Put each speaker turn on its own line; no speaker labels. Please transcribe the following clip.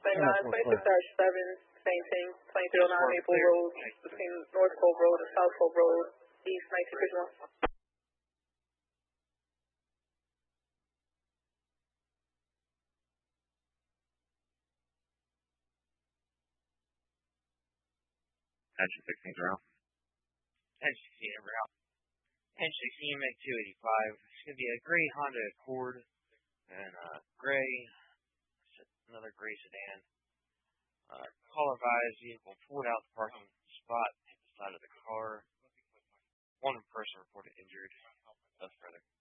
same 9, 26-7, same thing, 2309 Maple Road, between North Cove Road and South Cove Road, East 1951.
Attention 16's route.
Attention 16 number out. Attention 16 make 285. It's going to be a gray Honda Accord and gray, another gray sedan. Caller advised vehicle pulled out the parking spot, hit the side of the car. One person reported injured. Thus further.